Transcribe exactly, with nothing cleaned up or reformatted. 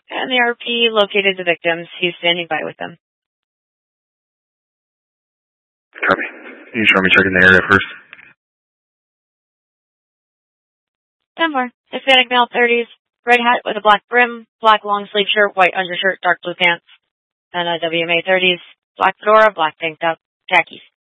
And the R P located the victims. He's standing by with them. Copy. You just want me checking the area first? ten four. Hispanic male, thirties. Red hat with a black brim, black long sleeve shirt, white undershirt, dark blue pants. And a W M A thirties. Black fedora, black tank top, khakis.